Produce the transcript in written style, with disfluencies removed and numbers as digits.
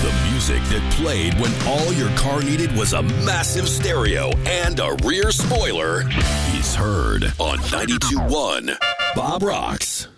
The music that played when all your car needed was a massive stereo and a rear spoiler is heard on 92.1 Bob Rocks.